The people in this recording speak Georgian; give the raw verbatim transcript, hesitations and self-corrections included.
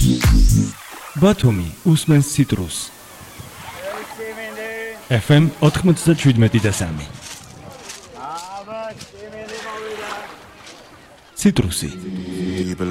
ბათუმი უსმენს ციტრუსს. ეფ ემ ოთხმოცდაშვიდმეტი და სამი. ციტრუსი.